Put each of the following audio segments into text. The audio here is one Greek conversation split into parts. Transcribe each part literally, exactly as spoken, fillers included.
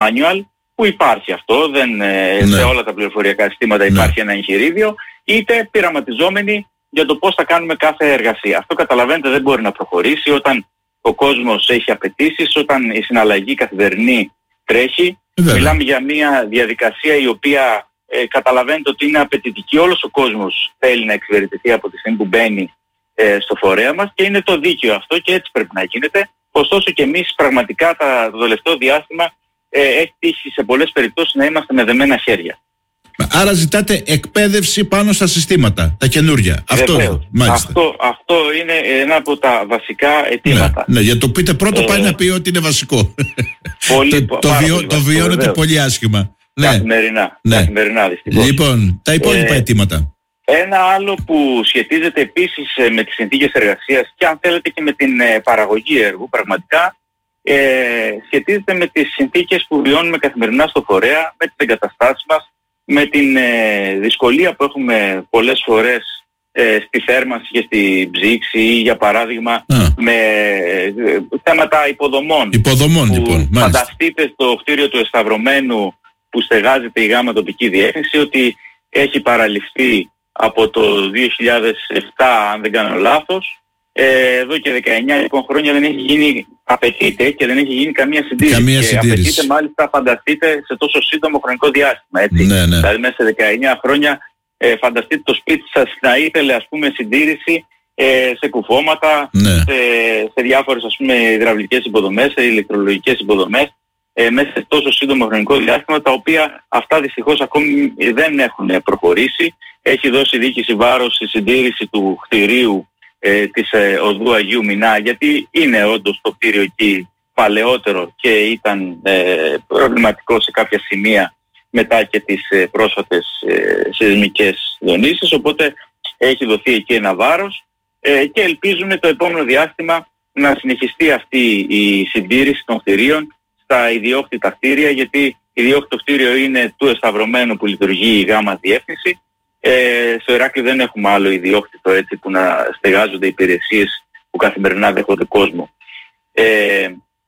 manual, που υπάρχει αυτό, δεν, ναι. σε όλα τα πληροφοριακά συστήματα υπάρχει ναι. ένα εγχειρίδιο, είτε πειραματιζόμενοι για το πώς θα κάνουμε κάθε εργασία. Αυτό καταλαβαίνετε δεν μπορεί να προχωρήσει όταν ο κόσμος έχει απαιτήσεις, όταν η συναλλαγή καθημερινή τρέχει. Βέβαια. Μιλάμε για μια διαδικασία η οποία ε, καταλαβαίνετε ότι είναι απαιτητική. Όλος ο κόσμος θέλει να εξυπηρετηθεί από τη στιγμή που μπαίνει ε, στο φορέα μας και είναι το δίκαιο αυτό και έτσι πρέπει να γίνεται. Ωστόσο και εμείς πραγματικά τα, το τελευταίο διάστημα ε, έχει τύχει σε πολλές περιπτώσεις να είμαστε με δεμένα χέρια. Άρα ζητάτε εκπαίδευση πάνω στα συστήματα, τα καινούργια. Αυτό, αυτό, αυτό είναι ένα από τα βασικά αιτήματα. Ναι, ναι, για το πείτε πρώτο ε, πάει να πει ότι είναι βασικό. Πολύ, το, το, βιώ, το βιώνετε βεβαίως. Πολύ άσχημα. Καθημερινά, ναι. καθημερινά δυστυχώς. Λοιπόν, τα υπόλοιπα ε, αιτήματα. Ένα άλλο που σχετίζεται επίσης με τις συνθήκες εργασίας και αν θέλετε και με την ε, παραγωγή έργου πραγματικά ε, σχετίζεται με τις συνθήκες που βιώνουμε καθημερινά στο φορέα, με τις εγκαταστάσεις μας, με την ε, δυσκολία που έχουμε πολλές φορές ε, στη θέρμανση και στη ψήξη ή για παράδειγμα Α. με ε, θέματα υποδομών. Υποδομών που λοιπόν. Φανταστείτε στο κτίριο του Εσταυρωμένου που στεγάζεται η γάμα τοπική διεύθυνση ότι έχει παραληφθεί από το δύο χιλιάδες επτά αν δεν κάνω λάθος. Ε, εδώ και δεκαεννιά λοιπόν, χρόνια δεν έχει γίνει, απαιτείται και δεν έχει γίνει καμία συντήρηση. Καμία και συντήρηση. Απαιτείται μάλιστα, φανταστείτε, σε τόσο σύντομο χρονικό διάστημα. Έτσι. Ναι, ναι. Δηλαδή μέσα σε δεκαεννιά χρόνια ε, φανταστείτε το σπίτι σας να ήθελε ας πούμε συντήρηση ε, σε κουφώματα, ναι. σε, σε διάφορες ας πούμε υδραυλικές υποδομές, σε ηλεκτρολογικές υποδομές ε, μέσα σε τόσο σύντομο χρονικό διάστημα, τα οποία αυτά δυστυχώς ακόμη δεν έχουν προχωρήσει. Έχει δώσει διοίκηση βάρος στη συντήρηση του κτηρίου Ε, της ε, οδού Αγίου Μινά, γιατί είναι όντως το κτίριο εκεί παλαιότερο και ήταν ε, προβληματικό σε κάποια σημεία μετά και τις ε, πρόσφατες ε, σεισμικές δονήσεις, οπότε έχει δοθεί εκεί ένα βάρος ε, και ελπίζουμε το επόμενο διάστημα να συνεχιστεί αυτή η συντήρηση των κτηρίων στα ιδιόκτητα κτίρια, γιατί ιδιόκτητο κτίριο είναι του Εσταυρωμένου που λειτουργεί η γάμα διεύθυνση. Ε, στο Ηράκλειο δεν έχουμε άλλο ιδιόκτητο έτσι που να στεγάζονται υπηρεσίες που καθημερινά δέχονται κόσμο. Ε,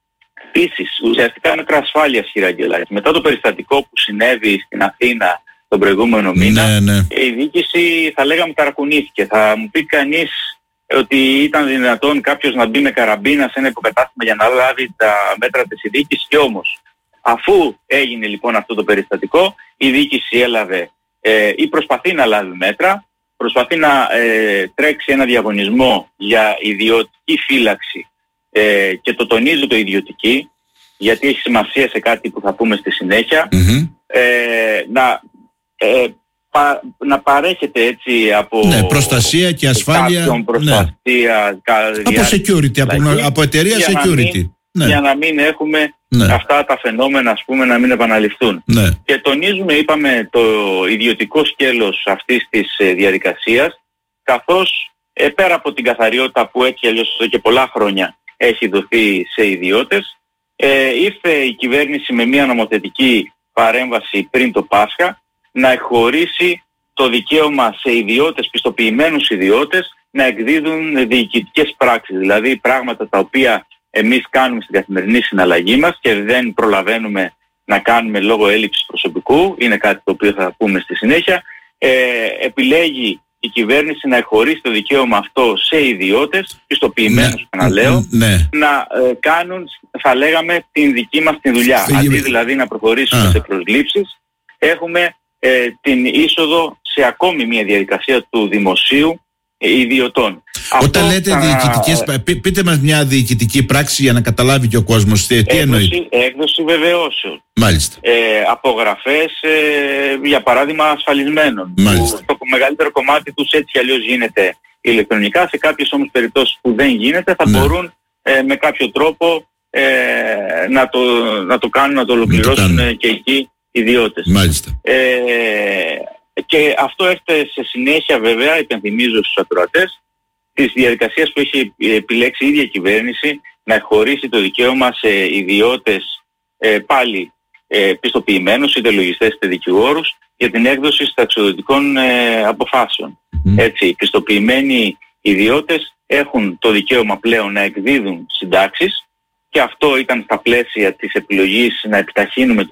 Επίσης, ουσιαστικά μέτρα ασφάλειας, κύριε Αγγελάκη. Μετά το περιστατικό που συνέβη στην Αθήνα τον προηγούμενο μήνα, ναι, ναι. η διοίκηση θα λέγαμε ταρακουνήθηκε. Θα μου πει κανείς ότι ήταν δυνατόν κάποιος να μπει με καραμπίνα σε ένα υποκατάστημα για να λάβει τα μέτρα της διοίκησης, και όμως αφού έγινε λοιπόν αυτό το περιστατικό, η διοίκηση έλαβε Ε, ή προσπαθεί να λάβει μέτρα, προσπαθεί να ε, τρέξει ένα διαγωνισμό για ιδιωτική φύλαξη ε, και το τονίζω το ιδιωτική, γιατί έχει σημασία σε κάτι που θα πούμε στη συνέχεια, mm-hmm. ε, να, ε, πα, να παρέχεται έτσι από ναι, προστασία και ασφάλεια, προστασία, ναι. κα, από security, από, από εταιρεία security. Ναι. Για να μην έχουμε ναι. αυτά τα φαινόμενα ας πούμε να μην επαναληφθούν. Ναι. Και τονίζουμε, είπαμε, το ιδιωτικό σκέλος αυτής της ε, διαδικασίας, καθώς ε, πέρα από την καθαριότητα που έτσι αλλιώς εδώ και πολλά χρόνια έχει δοθεί σε ιδιώτες, ε, ήρθε η κυβέρνηση με μια νομοθετική παρέμβαση πριν το Πάσχα να εκχωρήσει το δικαίωμα σε ιδιώτες, πιστοποιημένους ιδιώτες, να εκδίδουν διοικητικές πράξεις, δηλαδή πράγματα τα οποία εμείς κάνουμε στην καθημερινή συναλλαγή μας και δεν προλαβαίνουμε να κάνουμε λόγω έλλειψης προσωπικού, είναι κάτι το οποίο θα πούμε στη συνέχεια. Ε, επιλέγει η κυβέρνηση να εκχωρήσει το δικαίωμα αυτό σε ιδιώτες, πιστοποιημένους, ναι, λέω, ναι. να ε, κάνουν, θα λέγαμε, την δική μας τη δουλειά. Αντί δηλαδή να προχωρήσουμε Α. σε προσλήψεις, έχουμε ε, την είσοδο σε ακόμη μια διαδικασία του δημοσίου ιδιωτών. Όταν Αυτό λέτε θα... διοικητικές, πεί, πείτε μας μια διοικητική πράξη για να καταλάβει και ο κόσμος τι έκδοση, εννοεί. Έκδοση βεβαιώσεων. Μάλιστα. Ε, απογραφές, ε, για παράδειγμα, ασφαλισμένων. Μάλιστα. Το μεγαλύτερο κομμάτι τους έτσι αλλιώς γίνεται ηλεκτρονικά. Σε κάποιες όμως περιπτώσεις που δεν γίνεται θα ναι. μπορούν ε, με κάποιο τρόπο ε, να, το, να το κάνουν, να το ολοκληρώσουν ε, και εκεί ιδιώτες. Μάλιστα. Ε, και αυτό έρχεται σε συνέχεια, βέβαια, υπενθυμίζω στους ακροατές, της διαδικασίας που έχει επιλέξει η ίδια κυβέρνηση να χωρίσει το δικαίωμα σε ιδιώτες ε, πάλι ε, πιστοποιημένους, είτε λογιστές είτε δικηγόρους, για την έκδοση σταξιοδοτικών ε, αποφάσεων. Mm. Έτσι, οι πιστοποιημένοι ιδιώτες έχουν το δικαίωμα πλέον να εκδίδουν συντάξεις, και αυτό ήταν στα πλαίσια της επιλογής να επιταχύνουμε